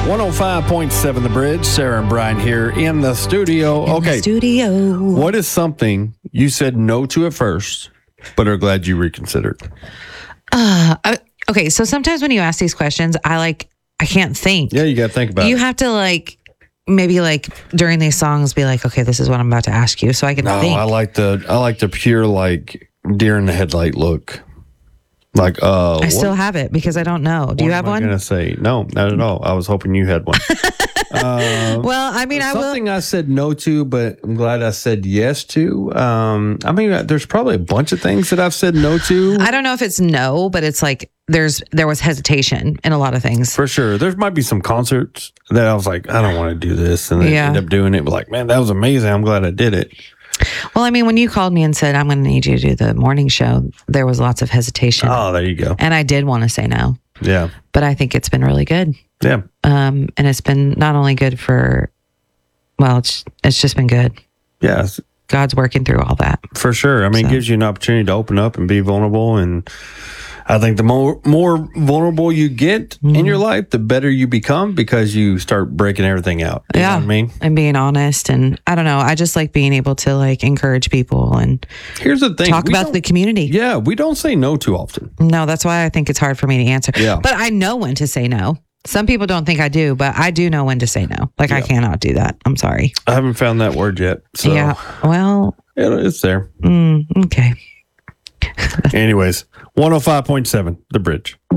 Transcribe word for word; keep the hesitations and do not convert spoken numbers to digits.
one oh five point seven The Bridge. Sarah and Brian here in the studio. In okay. the studio. What is something you said no to at first, but are glad you reconsidered? Uh, I- okay, so sometimes when you ask these questions, I like, I can't think. Yeah, you got to think about you it. have to like, maybe like during these songs be like, okay, this is what I'm about to ask you. So I can No, think. I like the I like the pure like deer in the headlight look. Like, uh, I still have it because I don't know. Do you have I'm one? going to say no, not at all. I was hoping you had one. uh, Well, I mean, I will. something I said no to, but I'm glad I said yes to. Um, I mean, there's probably a bunch of things that I've said no to. I don't know if it's no, but it's like there's there was hesitation in a lot of things. For sure. There might be some concerts that I was like, I don't want to do this. And then Yeah. end up doing it. But like, man, that was amazing. I'm glad I did it. Well, I mean, when you called me and said, I'm going to need you to do the morning show, there was lots of hesitation. Oh, there you go. And I did want to say no, Yeah. but I think it's been really good. Yeah. Um, and it's been not only good for, well, it's, it's just been good. Yeah. God's working through all that. For sure. I mean, So. it gives you an opportunity to open up and be vulnerable. And I think the more more vulnerable you get Mm-hmm. in your life, the better you become because you start breaking everything out. You Yeah. know what I mean? And being honest. And I don't know, I just like being able to like encourage people and Here's the thing. talk we about don't- the community. Yeah, we don't say no too often. No, that's why I think it's hard for me to answer. Yeah. But I know when to say no. Some people don't think I do, but I do know when to say no. Like I Yeah. cannot do that. I'm sorry. I haven't found that word yet. So Yeah. Well, it- it's there. mm, okay. Anyways, one oh five point seven, The Bridge.